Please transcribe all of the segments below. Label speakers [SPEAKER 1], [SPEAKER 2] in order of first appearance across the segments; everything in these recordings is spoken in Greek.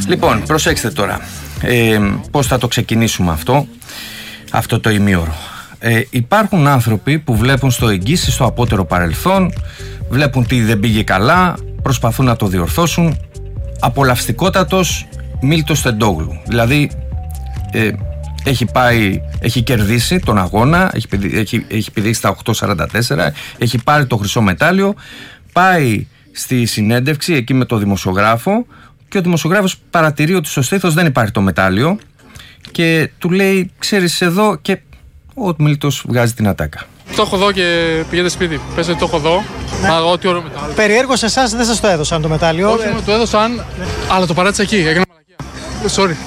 [SPEAKER 1] Λοιπόν, προσέξτε τώρα πώς θα το ξεκινήσουμε αυτό το ημίωρο. Υπάρχουν άνθρωποι που βλέπουν στο εγγύς, στο απότερο παρελθόν, βλέπουν τι δεν πήγε καλά, προσπαθούν να το διορθώσουν. Απολαυστικότατος Μίλτος Τεντόγλου. Δηλαδή έχει κερδίσει τον αγώνα, έχει πηδήξει τα 8.44, έχει πάρει το χρυσό μετάλλιο, πάει στη συνέντευξη εκεί με το δημοσιογράφο και ο δημοσιογράφος παρατηρεί ότι στο στήθος δεν υπάρχει το μετάλλιο και του λέει, ξέρεις, εδώ, και ο Μίλτος βγάζει την ατάκα.
[SPEAKER 2] Το έχω δω και πηγαίνετε σπίτι. Πες ότι το έχω δω. Ό,τι ωραίο μετάλλιο.
[SPEAKER 3] Περιέργως σε εσάς δεν σας το έδωσαν το μετάλλιο.
[SPEAKER 2] Όχι, μου το έδωσαν, αλλά το παράτησα εκεί. Έκανα μαλακία. Sorry.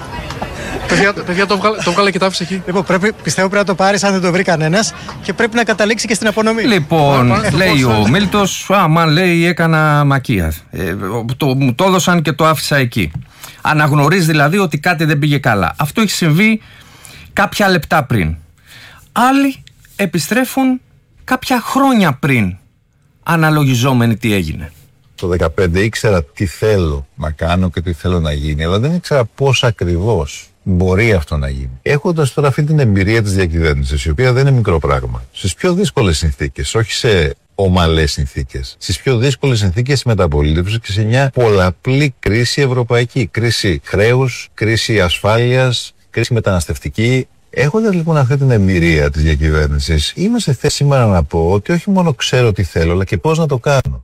[SPEAKER 2] Παιδιά, το βγάλε και το άφησε εκεί.
[SPEAKER 3] Λοιπόν, πιστεύω πρέπει να το πάρεις αν δεν το βρει κανένας και πρέπει να καταλήξει και στην απονομή.
[SPEAKER 1] Λοιπόν, λέει ο Μίλτος, λέει έκανα μακία. Μου το έδωσαν και το άφησα εκεί. Αναγνωρίζει δηλαδή ότι κάτι δεν πήγε καλά. Αυτό έχει συμβεί κάποια λεπτά πριν. Άλλοι επιστρέφουν κάποια χρόνια πριν, αναλογιζόμενοι τι έγινε.
[SPEAKER 4] Το 2015 ήξερα τι θέλω να κάνω και τι θέλω να γίνει, αλλά δεν ήξερα πώς ακριβώς μπορεί αυτό να γίνει. Έχοντας τώρα αυτή την εμπειρία της διακυβέρνησης, η οποία δεν είναι μικρό πράγμα, στις πιο δύσκολες συνθήκες, όχι σε ομαλές συνθήκες, στις πιο δύσκολες συνθήκες μεταπολίτευσης και σε μια πολλαπλή κρίση ευρωπαϊκή, κρίση χρέους, κρίση ασφάλειας, κρίση μεταναστευτική. Έχοντας λοιπόν αυτή την εμπειρία της διακυβέρνησης, είμαι σε θέση σήμερα να πω ότι όχι μόνο ξέρω τι θέλω, αλλά και πώς να το κάνω.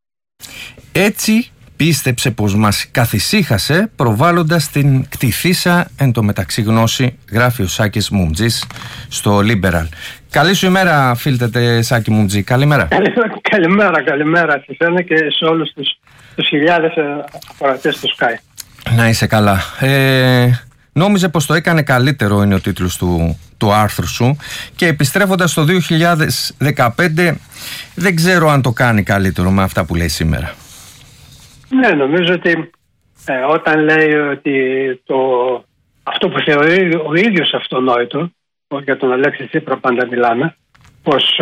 [SPEAKER 1] Έτσι πίστεψε πως μας καθησύχασε προβάλλοντας την κτηθήσα εν τω μεταξύ γνώση, γράφει ο Σάκης Μουμτζής στο Liberal. Καλή σου ημέρα, φίλτετε Σάκη Μουμτζή. Καλημέρα.
[SPEAKER 5] Καλημέρα σε εσένα και σε όλους τους χιλιάδες ακροατές του Sky.
[SPEAKER 1] Να είσαι καλά. Νόμιζε πως το έκανε καλύτερο, είναι ο τίτλος του άρθρου σου, και επιστρέφοντας το 2015 δεν ξέρω αν το κάνει καλύτερο με αυτά που λέει σήμερα.
[SPEAKER 5] Ναι, νομίζω ότι όταν λέει ότι αυτό που θεωρεί ο ίδιος αυτονόητο, για τον Αλέξη Τσίπρα πάντα μιλάμε, πως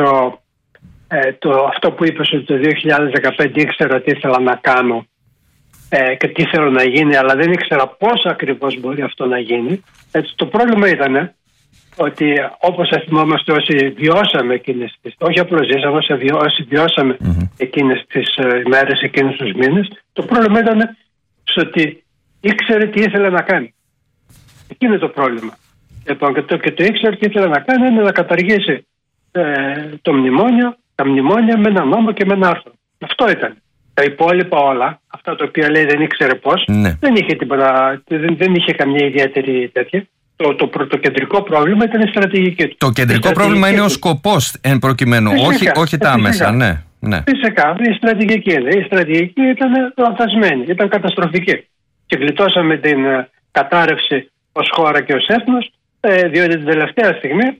[SPEAKER 5] αυτό που είπες ότι το 2015 ήξερα τι ήθελα να κάνω και τι θέλω να γίνει, αλλά δεν ήξερα πώς ακριβώς μπορεί αυτό να γίνει. Έτσι, το πρόβλημα ήταν ότι, όπως θα θυμόμαστε όσοι βιώσαμε εκείνες τις, όχι απλώς ζήσαμε, όσοι βιώσαμε εκείνες τις ημέρες, εκείνους τους μήνες, το πρόβλημα ήταν στο ότι ήξερε τι ήθελε να κάνει. Εκεί είναι το πρόβλημα. Λοιπόν, και το ήξερε τι ήθελε να κάνει είναι να καταργήσει τα μνημόνια με ένα νόμο και με ένα άρθρο. Αυτό ήταν. Τα υπόλοιπα όλα, αυτά τα οποία λέει δεν ήξερε πώς, δεν είχε τίποτα, δεν είχε καμία ιδιαίτερη τέτοια. Το κεντρικό πρόβλημα ήταν η στρατηγική του.
[SPEAKER 1] Το κεντρικό πρόβλημα είναι ο σκοπός εν προκειμένου, όχι τα άμεσα. Ναι.
[SPEAKER 5] Φυσικά, η στρατηγική είναι. Η στρατηγική ήταν λανθασμένη, ήταν καταστροφική. Και γλιτώσαμε την κατάρρευση ως χώρα και ως έθνος, διότι την τελευταία στιγμή,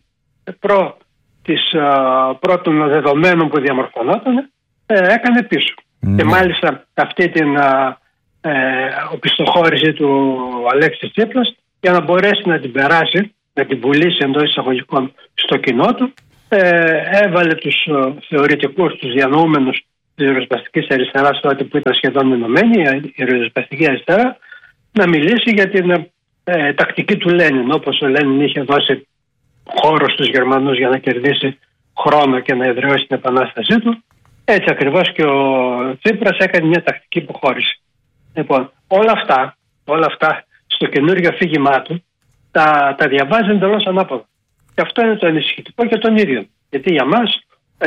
[SPEAKER 5] πρώτων δεδομένων που διαμορφωνόταν, έκανε πίσω. Και μάλιστα αυτή την οπισθοχώρηση του Αλέξη Τσίπρας, για να μπορέσει να την περάσει, να την πουλήσει εντός εισαγωγικών στο κοινό του, έβαλε τους θεωρητικούς, τους διανοούμενους της ριζοσπαστικής αριστεράς, τότε που ήταν σχεδόν ενωμένη η ριζοσπαστική αριστερά, να μιλήσει για την τακτική του Λένιν, όπως ο Λένιν είχε δώσει χώρο στους Γερμανούς για να κερδίσει χρόνο και να εδραιώσει την επανάστασή του. Έτσι ακριβώς και ο Τσίπρας έκανε μια τακτική υποχώρηση. Λοιπόν, όλα αυτά στο καινούργιο αφήγημά του τα διαβάζει εντελώς ανάποδα. Και αυτό είναι το ανησυχητικό για τον ίδιο. Γιατί για μας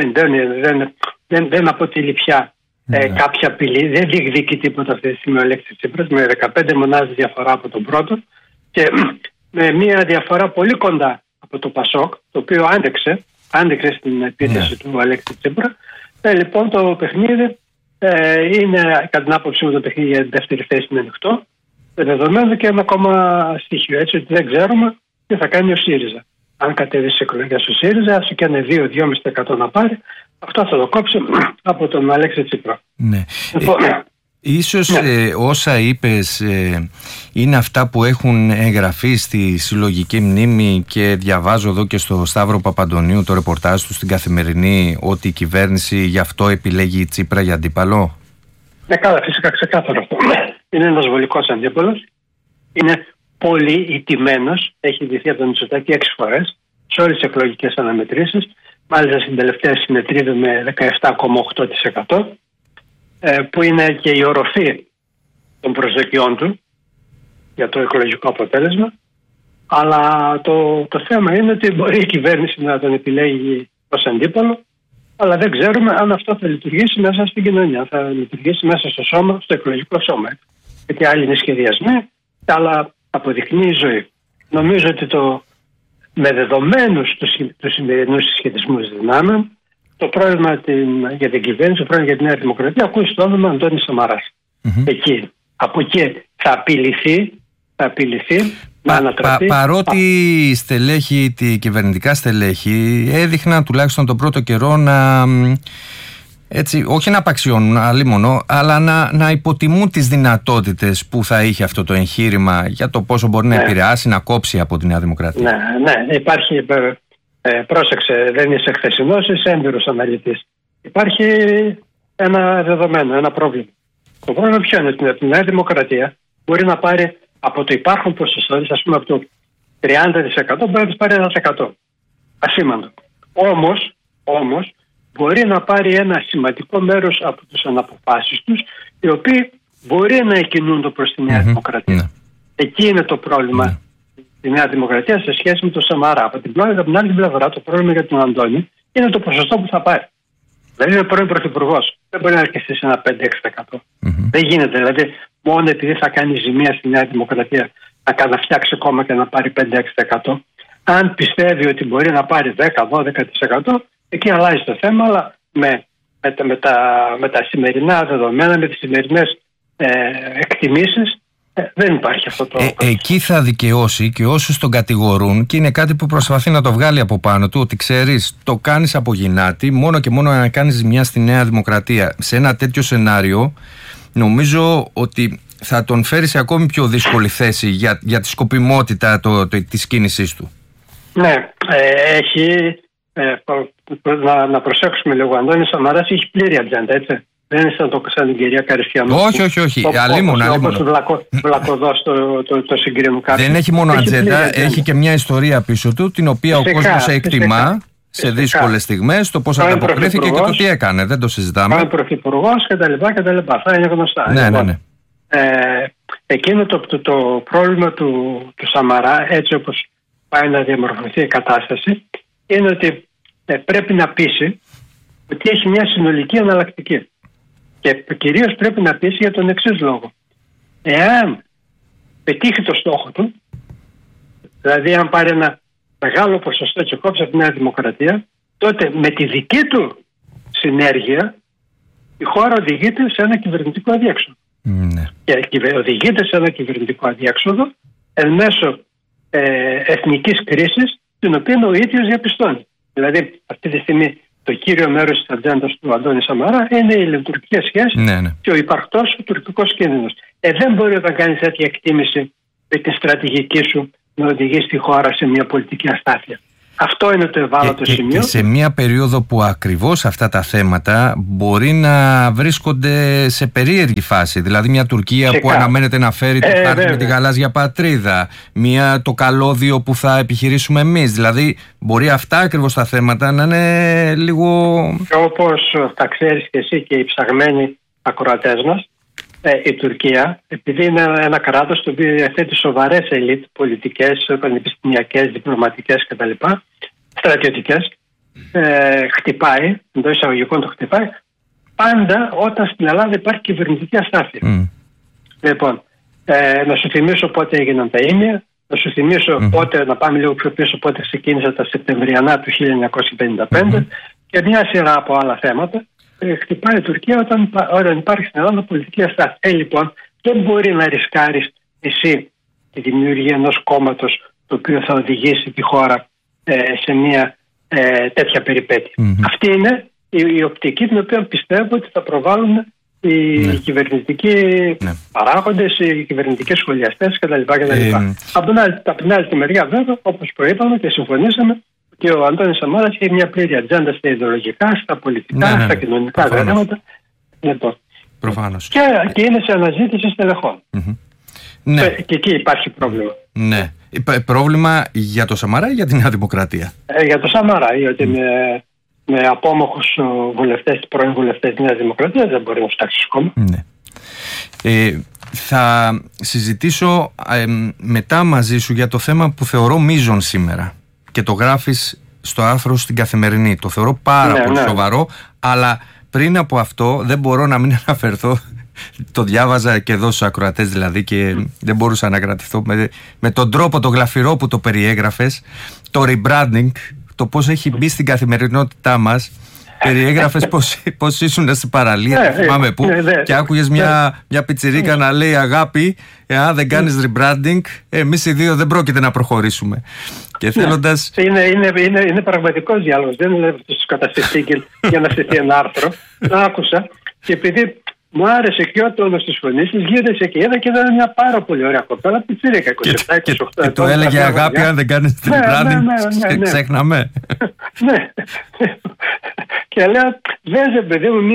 [SPEAKER 5] δεν αποτελεί πια κάποια απειλή, δεν διεκδικεί τίποτα αυτή τη στιγμή ο Αλέξης Τσίπρας, με 15 μονάδες διαφορά από τον πρώτο και με μια διαφορά πολύ κοντά από το Πασόκ, το οποίο άντεξε στην επίθεση του Αλέξη Τσίπρα. Λοιπόν, το παιχνίδι είναι, κατά την άποψή μου, το παιχνίδι για την δεύτερη θέση είναι ανοιχτό, δεδομένου και ένα ακόμα στοιχείο, έτσι ότι δεν ξέρουμε τι θα κάνει ο ΣΥΡΙΖΑ. Αν κατέβει σε εκλογές ο ΣΥΡΙΖΑ, άσο και είναι 2-2,5% να πάρει, αυτό θα το κόψει από τον Αλέξη Τσίπρα.
[SPEAKER 1] Ναι. Ίσως όσα είπες είναι αυτά που έχουν εγγραφεί στη συλλογική μνήμη, και διαβάζω εδώ και στο Σταύρο Παπαντονίου το ρεπορτάζ του στην Καθημερινή ότι η κυβέρνηση γι' αυτό επιλέγει Τσίπρα για αντίπαλο.
[SPEAKER 5] Ναι, καλά, φυσικά, ξεκάθαρο αυτό. είναι ένας βολικός αντίπολος. Είναι πολύ ηττημένος. Έχει ιτηθεί από τον Μητσοτάκη 6 φορές σε όλες τις εκλογικές αναμετρήσεις. Μάλιστα στην τελευταία συνετρίδε με 17,8%, που είναι και η οροφή των προσδοκιών του για το εκλογικό αποτέλεσμα. Αλλά το θέμα είναι ότι μπορεί η κυβέρνηση να τον επιλέγει ως αντίπολο, αλλά δεν ξέρουμε αν αυτό θα λειτουργήσει μέσα στην κοινωνία, θα λειτουργήσει μέσα στο σώμα, στο εκλογικό σώμα. Γιατί άλλοι είναι σχεδιασμοί, αλλά αποδεικνύει η ζωή. Νομίζω ότι με δεδομένους τους σημερινούς συσχετισμούς δυνάμεων, το πρόβλημα για την κυβέρνηση, το πρόβλημα για τη Νέα Δημοκρατία ακούει στο όνομα Αντώνη Σαμαράς. Από εκεί θα απειληθεί να ανατραπεί.
[SPEAKER 1] Παρότι οι στελέχη, οι κυβερνητικά στελέχη έδειχναν τουλάχιστον τον πρώτο καιρό να, έτσι, όχι να απαξιώνουν αλίμονο, αλλά να υποτιμούν τις δυνατότητες που θα είχε αυτό το εγχείρημα για το πόσο μπορεί να επηρεάσει, να κόψει από τη Νέα Δημοκρατία.
[SPEAKER 5] Ναι, υπάρχει, πρόσεξε, δεν είσαι χθεσινός, είσαι έμπειρος αναλυτής. Υπάρχει ένα δεδομένο, ένα πρόβλημα. Το πρόβλημα ποιο είναι? Ότι η Νέα Δημοκρατία μπορεί να πάρει από το υπάρχον ποσοστό, ας πούμε από το 30% μπορεί να της πάρει 1%. Ασήμαντο. Όμως μπορεί να πάρει ένα σημαντικό μέρος από τους αναποφάσεις τους, οι οποίοι μπορεί να εκκινούνται προς τη Νέα Δημοκρατία. Εκεί είναι το πρόβλημα τη Νέα Δημοκρατία σε σχέση με τον Σαμαρά. Από την άλλη πλευρά, το πρόβλημα για τον Αντώνη είναι το ποσοστό που θα πάρει. Δηλαδή είναι πρώην πρωθυπουργός. Δεν μπορεί να αρκεστεί σε ένα 5-6%. Δεν γίνεται. Δηλαδή, μόνο επειδή θα κάνει ζημία στη Νέα Δημοκρατία να φτιάξει κόμμα και να πάρει 5-6%. Αν πιστεύει ότι μπορεί να πάρει 10-12%, εκεί αλλάζει το θέμα, αλλά με τα σημερινά δεδομένα, με τις σημερινές εκτιμήσεις, δεν υπάρχει αυτό το.
[SPEAKER 1] Εκεί θα δικαιώσει και όσους τον κατηγορούν, και είναι κάτι που προσπαθεί να το βγάλει από πάνω του, ότι ξέρεις, το κάνεις από γυνάτη, μόνο και μόνο να κάνεις ζημιά στη Νέα Δημοκρατία. Σε ένα τέτοιο σενάριο, νομίζω ότι θα τον φέρει σε ακόμη πιο δύσκολη θέση για τη σκοπιμότητα της κίνησής του.
[SPEAKER 5] Ναι, έχει. Να προσέξουμε λίγο. Ο Αντώνης Σαμαράς έχει πλήρη ατζέντα, έτσι. Δεν είναι σαν την κυρία Καριστιανού.
[SPEAKER 1] Όχι. Αλίμονα.
[SPEAKER 5] Όπως βλακωδός το συγκρίνουν κάποιοι.
[SPEAKER 1] Δεν έχει μόνο ατζέντα, έχει και μια ιστορία πίσω του, την οποία ο κόσμος εκτιμά σε δύσκολες στιγμές, το πώς ανταποκρίθηκε και το τι έκανε. Δεν το συζητάμε.
[SPEAKER 5] Πρώην πρωθυπουργός κτλ. Θα είναι γνωστά.
[SPEAKER 1] Ναι.
[SPEAKER 5] Εκείνο το πρόβλημα του Σαμαρά, έτσι όπως πάει να διαμορφωθεί η κατάσταση, είναι ότι πρέπει να πείσει ότι έχει μια συνολική εναλλακτική. Και κυρίως πρέπει να πείσει για τον εξής λόγο. Εάν πετύχει το στόχο του, δηλαδή αν πάρει ένα μεγάλο ποσοστό και κόψει από τη Νέα Δημοκρατία, τότε με τη δική του συνέργεια η χώρα οδηγείται σε ένα κυβερνητικό αδιέξοδο. Και οδηγείται σε ένα κυβερνητικό αδιέξοδο εν μέσω εθνικής κρίσης, την οποία ο ίδιος διαπιστώνει. Δηλαδή αυτή τη στιγμή το κύριο μέρος της ατζέντας του Αντώνη Σαμαρά είναι οι ελληνοτουρκικές σχέσεις και ο υπαρκτός τουρκικός κίνδυνος. Δεν μπορεί όταν κάνεις τέτοια εκτίμηση με τη στρατηγική σου να οδηγήσει τη χώρα σε μια πολιτική αστάθεια. Αυτό είναι το ευάλωτο σημείο.
[SPEAKER 1] Και σε μια περίοδο που ακριβώς αυτά τα θέματα μπορεί να βρίσκονται σε περίεργη φάση. Δηλαδή μια Τουρκία που αναμένεται να φέρει το χάρτη με τη γαλάζια πατρίδα. Το καλώδιο που θα επιχειρήσουμε εμείς. Δηλαδή μπορεί αυτά ακριβώς τα θέματα να είναι λίγο.
[SPEAKER 5] Όπως τα ξέρεις και εσύ και οι ψαγμένοι ακροατές μας, η Τουρκία, επειδή είναι ένα κράτος το οποίο διαθέτει σοβαρές ελίτ πολιτικές, πανεπιστημιακές, διπλωματικές κτλ., στρατιωτικές, χτυπάει, εντός εισαγωγικών το χτυπάει, πάντα όταν στην Ελλάδα υπάρχει κυβερνητική αστάθεια. Λοιπόν, να σου θυμίσω πότε έγιναν τα ίμια, να σου θυμίσω πότε, να πάμε λίγο πιο πίσω, πότε ξεκίνησαν τα Σεπτεμβριανά του 1955 και μια σειρά από άλλα θέματα. Χτυπάει η Τουρκία όταν υπάρχει στην Ελλάδα πολιτική αστάθεια. Λοιπόν, δεν μπορεί να ρισκάρεις εσύ τη δημιουργία ενός κόμματος το οποίο θα οδηγήσει τη χώρα σε μια τέτοια περιπέτεια. Αυτή είναι η οπτική την οποία πιστεύω ότι θα προβάλλουν οι κυβερνητικοί παράγοντες, οι κυβερνητικές σχολιαστές κτλ. Από την άλλη τη μεριά, βέβαια, όπως προείπαμε και συμφωνήσαμε, και ο Αντώνης Σαμάρας έχει μια πλήρη ατζέντα στα ιδεολογικά, στα πολιτικά, στα κοινωνικά θέματα. Λοιπόν,
[SPEAKER 1] Προφανώς.
[SPEAKER 5] Και είναι σε αναζήτηση στελεχών.
[SPEAKER 1] Ναι.
[SPEAKER 5] Και εκεί υπάρχει πρόβλημα.
[SPEAKER 1] Ναι. Πρόβλημα για το Σαμαρά ή για την Νέα Δημοκρατία?
[SPEAKER 5] Για το Σαμαρά, γιατί με απόμοχους βουλευτές, πρώην βουλευτές της Νέας Δημοκρατίας δεν μπορεί να φτάξει κόμμα.
[SPEAKER 1] Ναι. Θα συζητήσω μετά μαζί σου για το θέμα που θεωρώ μείζον σήμερα και το γράφεις στο άρθρο στην Καθημερινή. Το θεωρώ πάρα πολύ σοβαρό, αλλά πριν από αυτό δεν μπορώ να μην αναφερθώ. Το διάβαζα και εδώ στους ακροατές δηλαδή και δεν μπορούσα να κρατηθώ με τον τρόπο το γλαφυρό που το περιέγραφες, το rebranding, το πώς έχει μπει στην καθημερινότητά μας. Περιέγραφες πως ήσουν στην παραλία, δεν θυμάμαι πού, και άκουγες μια πιτσιρίκα να λέει αγάπη, αν δεν κάνεις rebranding, εμείς οι δύο δεν πρόκειται να προχωρήσουμε. Και θέλοντας...
[SPEAKER 5] Είναι πραγματικός διάλογος, δεν είναι στους καταστηστήκες για να στηθεί ένα άρθρο. Το άκουσα και επειδή μου άρεσε και ο τόνος της φωνής της, γύρισε και είδα και ήταν μια πάρα πολύ ωραία κοπέλα, πιτσιρίκα, 27-28.
[SPEAKER 1] Και το έλεγε αγάπη, αν δεν κάνεις rebranding, ξέχναμε.
[SPEAKER 5] Ναι. Και λέω, δέζε παιδί μου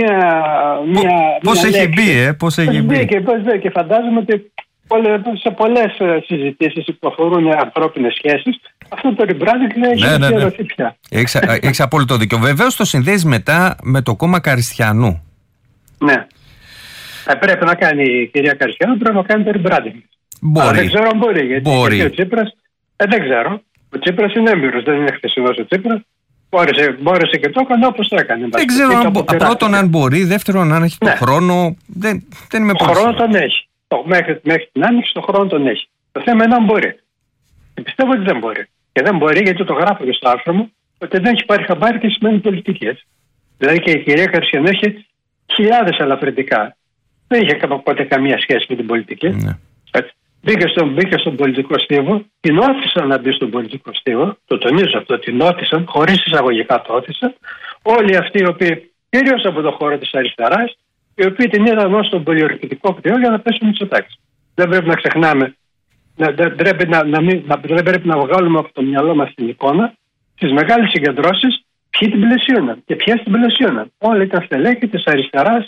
[SPEAKER 1] πώς έχει μπει, πώς έχει μπει.
[SPEAKER 5] Και φαντάζομαι ότι σε πολλές συζητήσεις που αφορούν ανθρώπινες σχέσεις, αυτό το rebranding έχει εξαιρεθεί πια.
[SPEAKER 1] Έχεις απόλυτο δίκιο. Βεβαίως το συνδέεις μετά με το κόμμα Καριστιανού.
[SPEAKER 5] Ναι. Πρέπει να κάνει η κυρία Καριστιανού, πρέπει να κάνει το rebranding.
[SPEAKER 1] Μπορεί.
[SPEAKER 5] Δεν ξέρω αν μπορεί, γιατί ο Τσίπρας, δεν ξέρω. Ο Τσίπρας είναι έμπειρος, δεν είναι χθεσινός ο Τσίπρας. Μπόρεσε και το έκανε όπως το έκανε.
[SPEAKER 1] Δεν ξέρω πρώτον αν μπορεί, δεύτερον αν έχει τον χρόνο. Δεν είμαι πολύ.
[SPEAKER 5] Ο χρόνο τον έχει. Μέχρι την άνοιξη τον χρόνο τον έχει. Το θέμα είναι αν μπορεί. Και πιστεύω ότι δεν μπορεί. Και δεν μπορεί γιατί το γράφω και στο άρθρο μου ότι δεν έχει πάρει χαμπάρι και σημαίνει πολιτική. Έτσι. Δηλαδή και η κυρία Καριστιανού έχει χιλιάδες ελαφρυντικά. Δεν είχε ποτέ καμία σχέση με την πολιτική.
[SPEAKER 1] Ναι.
[SPEAKER 5] Μπήκε στον πολιτικό στίβο, την όθησαν να μπει στον πολιτικό στίβο, το τονίζω αυτό, την όθησαν, χωρίς εισαγωγικά το όθησαν, όλοι αυτοί οι οποίοι, κυρίως από το χώρο της αριστεράς, οι οποίοι την είδαν ως τον πολιορκητικό κρυό για να πέσουν Μητσοτάκη. Δεν πρέπει να ξεχνάμε, δεν πρέπει να βγάλουμε από το μυαλό μας την εικόνα τις μεγάλες συγκεντρώσεις, ποιοι την πλαισίωναν και ποιες την πλαισίωναν. Όλοι ήταν στελέχη της αριστεράς,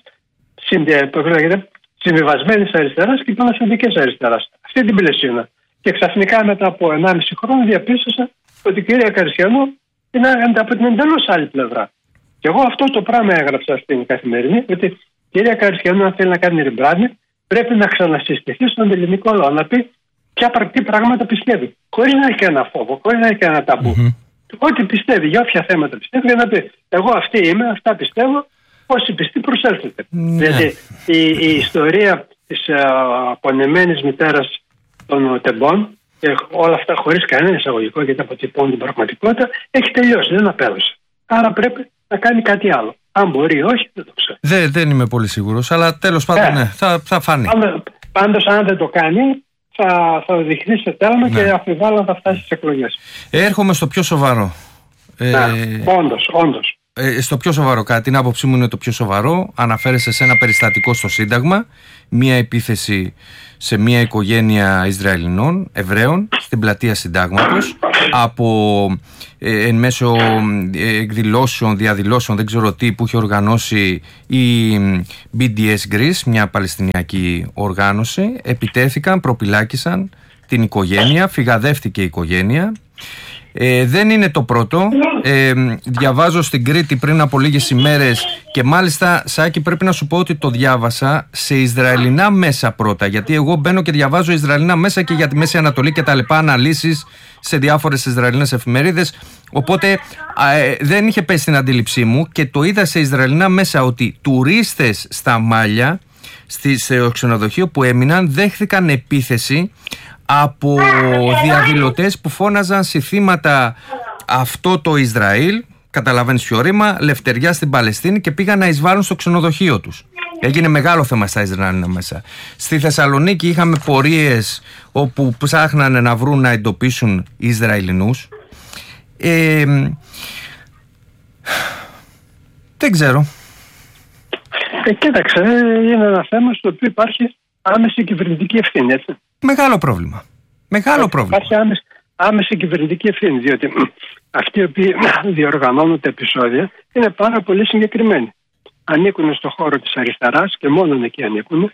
[SPEAKER 5] συμβιβασμένης αριστεράς και παναθεντικής αριστεράς. Αυτή την πλαισίωνα. Και ξαφνικά μετά από 1,5 χρόνο διαπίστωσα ότι η κυρία Καριστιανού είναι από την εντελώς άλλη πλευρά. Και εγώ αυτό το πράγμα έγραψα στην Καθημερινή, ότι η κυρία Καριστιανού, αν θέλει να κάνει rebranding, πρέπει να ξανασυστηθεί στον ελληνικό λαό, να πει τι πράγματα πιστεύει. Χωρίς να έχει κανένα φόβο, χωρίς να έχει κανένα ταμπού. Ό,τι πιστεύει, για όποια θέματα πιστεύει, για να πει: εγώ αυτή είμαι, αυτά πιστεύω. Όσοι πιστοί προσέλθετε. Δηλαδή η ιστορία της απονεμένης μητέρας των τεμπών και όλα αυτά χωρίς κανένα εισαγωγικό, γιατί αποτυπώνουν την πραγματικότητα, έχει τελειώσει, δεν απέδωσε. Άρα πρέπει να κάνει κάτι άλλο. Αν μπορεί ή όχι, δεν το ξέρω.
[SPEAKER 1] Δεν είμαι πολύ σίγουρος, αλλά τέλος πάντων ναι, θα φάνει.
[SPEAKER 5] Πάντως αν δεν το κάνει, θα οδηγηθεί σε τέλμα και αφιβάλλω να θα φτάσει στις εκλογές.
[SPEAKER 1] Έρχομαι στο πιο σοβαρό.
[SPEAKER 5] Όντως.
[SPEAKER 1] Στο πιο σοβαρό, κατά την άποψή μου είναι το πιο σοβαρό. Αναφέρεσαι σε ένα περιστατικό στο Σύνταγμα, μία επίθεση σε μία οικογένεια Ισραηλινών, Εβραίων, στην πλατεία Συντάγματος, από εν μέσω εκδηλώσεων, διαδηλώσεων, δεν ξέρω τι, που είχε οργανώσει η BDS Greece, μια παλαιστινιακή οργάνωση. Επιτέθηκαν, προπυλάκησαν την οικογένεια, φυγαδεύτηκε η οικογένεια. Δεν είναι το πρώτο. Διαβάζω στην Κρήτη πριν από λίγες ημέρες και μάλιστα, Σάκη, πρέπει να σου πω ότι το διάβασα σε Ισραηλινά μέσα πρώτα, γιατί εγώ μπαίνω και διαβάζω Ισραηλινά μέσα και για τη Μέση Ανατολή και τα λοιπά, αναλύσεις σε διάφορες Ισραηλινές εφημερίδες, οπότε δεν είχε πέσει στην αντίληψή μου και το είδα σε Ισραηλινά μέσα ότι τουρίστες στα Μάλια, στο ξενοδοχείο που έμειναν, δέχθηκαν επίθεση από διαδηλωτές που φώναζαν συνθήματα αυτό το Ισραήλ, καταλαβαίνεις ποιο ρήμα, λευτεριά στην Παλαιστίνη, και πήγαν να εισβάλλουν στο ξενοδοχείο τους. Έγινε μεγάλο θέμα στα Ισραήλ μέσα. Στη Θεσσαλονίκη είχαμε πορείες όπου ψάχνανε να βρουν, να εντοπίσουν Ισραηλινούς. Δεν ξέρω.
[SPEAKER 5] Κοίταξε, είναι ένα θέμα στο οποίο υπάρχει άμεση κυβερνητική ευθύνη, έτσι.
[SPEAKER 1] Μεγάλο πρόβλημα.
[SPEAKER 5] Υπάρχει άμεση κυβερνητική ευθύνη, διότι αυτοί οι οποίοι διοργανώνουν τα επεισόδια είναι πάρα πολύ συγκεκριμένοι. ανήκουν στον χώρο της αριστεράς και μόνον εκεί ανήκουν,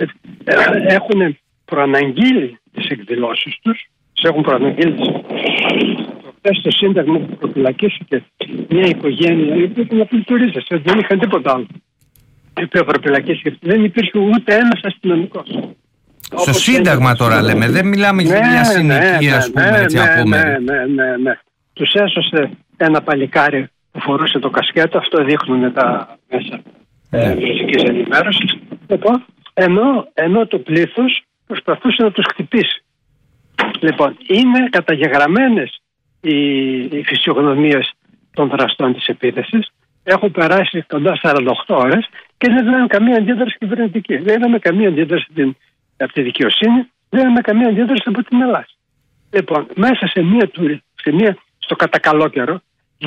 [SPEAKER 5] έχουν προαναγγείλει τις εκδηλώσεις τους, έχουν προαναγγείλει τις εκδηλώσεις. Προχθές στο Σύνταγμα που προφυλακίστηκε μια οικογένεια η οποία ήταν απλή τουρίστες, δεν είχαν τίποτα άλλο. Η οποία προφυλακίστηκε, δεν υπήρχε ούτε ένας αστυνομικός.
[SPEAKER 1] Στο Σύνταγμα τώρα λέμε, δεν μιλάμε για μια συνοικία, ας πούμε, έτσι απόμερη.
[SPEAKER 5] Ναι. Τους έσωσε ένα παλικάρι που φορούσε το κασκέτο, αυτό δείχνουν τα μέσα μουσικής ενημέρωσης. Λοιπόν, ενώ το πλήθος προσπαθούσε να τους χτυπήσει. Λοιπόν, είναι καταγεγραμμένες οι φυσιογνωμίες των δραστών της επίθεσης. Έχουν περάσει κοντά 48 ώρες και δεν είδαμε καμία αντίδραση κυβερνητική. Δεν είδαμε καμία αντίδραση από τη δικαιοσύνη, δεν είδαμε καμία αντίδραση από την Ελλάδα. Λοιπόν, μέσα στο κατακαλό καιρό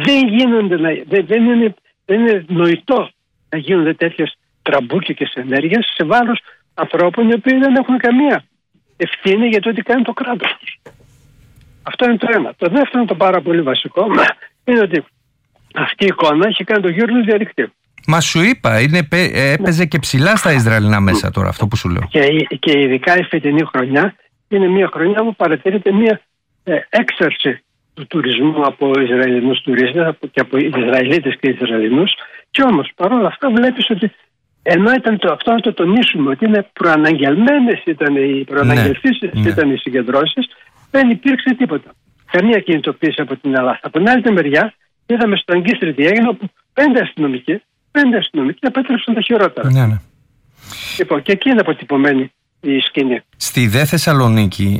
[SPEAKER 5] δεν είναι νοητό να γίνονται τέτοιες τραμπούκικες ενέργειες σε βάρος ανθρώπων οι οποίοι δεν έχουν καμία ευθύνη για το ότι κάνει το κράτος τους. Αυτό είναι το ένα. Το δεύτερο, το πάρα πολύ βασικό, είναι ότι αυτή η εικόνα έχει κάνει το γύρο του διαδικτύου.
[SPEAKER 1] Μα σου είπα, έπαιζε και ψηλά στα Ισραηλινά μέσα τώρα, αυτό που σου λέω.
[SPEAKER 5] Και ειδικά η φετινή χρονιά είναι μια χρονιά που παρατηρείται μια έξαρση του τουρισμού από Ισραηλινούς τουρίστες και από Ισραηλίτες και Ισραηλινούς. Και όμως παρόλα αυτά βλέπεις ότι ενώ ήταν αυτό να το τονίσουμε ότι είναι προαναγγελμένες ήταν οι συγκεντρώσεις, δεν υπήρξε τίποτα. Καμία κινητοποίηση από την Ελλάδα. Από την άλλη μεριά είδαμε στο Αγκίστρι τι έγινε, όπου 5 αστυνομικοί επέτρεψαν τα χειρότερα.
[SPEAKER 1] Ναι.
[SPEAKER 5] Λοιπόν, και εκεί είναι αποτυπωμένη η σκηνή.
[SPEAKER 1] Στη Δε Θεσσαλονίκη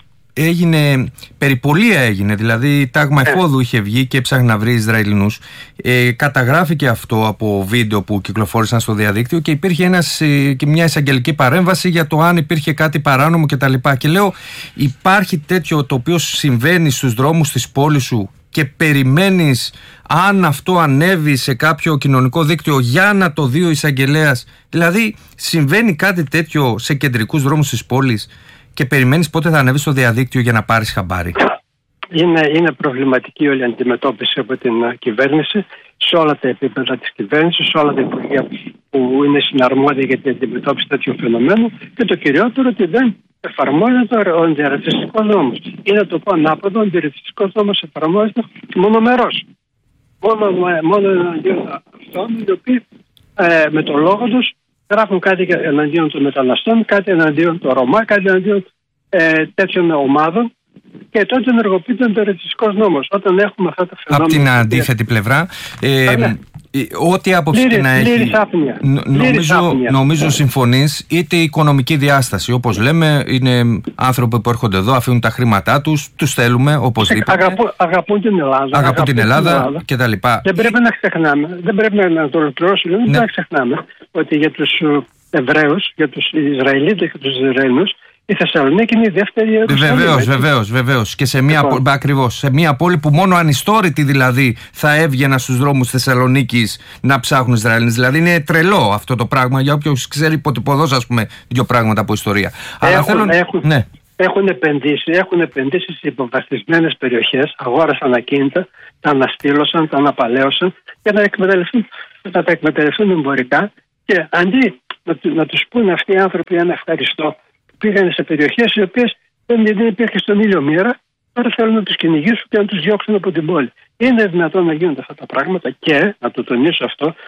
[SPEAKER 1] περιπολία έγινε, δηλαδή τάγμα εφόδου είχε βγει και έψαχνε να βρει Ισραηλινούς. Καταγράφηκε αυτό από βίντεο που κυκλοφόρησαν στο διαδίκτυο και υπήρχε και μια εισαγγελική παρέμβαση για το αν υπήρχε κάτι παράνομο κτλ. Και λέω, υπάρχει τέτοιο το οποίο συμβαίνει στους δρόμους της πόλης σου και περιμένεις αν αυτό ανέβει σε κάποιο κοινωνικό δίκτυο για να το δει ο εισαγγελέας? Δηλαδή συμβαίνει κάτι τέτοιο σε κεντρικούς δρόμους της πόλης και περιμένεις πότε θα ανέβει στο διαδίκτυο για να πάρεις χαμπάρι?
[SPEAKER 5] Είναι προβληματική όλη η αντιμετώπιση από την κυβέρνηση σε όλα τα επίπεδα της κυβέρνησης, σε όλα τα υπουργεία που είναι συναρμόδια για την αντιμετώπιση τέτοιου φαινομένου, και το κυριότερο ότι δεν εφαρμόζεται ο αντιρατσιστικός νόμος. Ή να το πω ανάποδο, ο αντιρατσιστικός νόμος εφαρμόζεται μονομερώς. Μόνο εναντίον αυτών οι οποίοι με τον λόγο τους γράφουν κάτι εναντίον των μεταναστών, κάτι εναντίον των Ρωμά, κάτι εναντίον τέτοιων ομάδων, και τότε ενεργοποιείται ο αντιρατσιστικός νόμος. Όταν έχουμε αυτά τα φαινόμενα. Από
[SPEAKER 1] την αντίθετη πλευρά, ό,τι άποψη και να έχει, νομίζω συμφωνείς, είτε η οικονομική διάσταση. Όπως λέμε, είναι άνθρωποι που έρχονται εδώ, αφήνουν τα χρήματά τους, τους θέλουμε οπωσδήποτε.
[SPEAKER 5] Αγαπούν την Ελλάδα.
[SPEAKER 1] Αγαπούν την Ελλάδα κτλ.
[SPEAKER 5] Δεν πρέπει να ξεχνάμε, δεν πρέπει να το ολοκληρώσουμε, δεν πρέπει να ξεχνάμε ότι για τους Εβραίους, για τους Ισραηλίτες και τους Ισραηλινούς, η Θεσσαλονίκη είναι η δεύτερη Ιερουσαλήμ.
[SPEAKER 1] Βεβαίως. Και σε μια πόλη που μόνο ανιστόρητοι δηλαδή θα έβγαιναν στους δρόμους Θεσσαλονίκης να ψάχνουν Ισραηλινούς. Δηλαδή είναι τρελό αυτό το πράγμα για όποιος ξέρει υποτυπωδώς, ας πούμε, δύο πράγματα από ιστορία.
[SPEAKER 5] Έχουν επενδύσει σε υποβαθμισμένες περιοχές, αγόρασαν ακίνητα, τα αναστήλωσαν, τα αναπαλαίωσαν για να τα εκμεταλλευτούν εμπορικά, και αντί να τους πούνε αυτοί οι άνθρωποι ένα ευχαριστώ, πήγανε σε περιοχές οι οποίες δεν υπήρχε στον ήλιο μοίρα, τώρα θέλουν να τους κυνηγήσουν και να τους διώξουν από την πόλη. Είναι δυνατόν να γίνονται αυτά τα πράγματα, και να το τονίσω αυτό,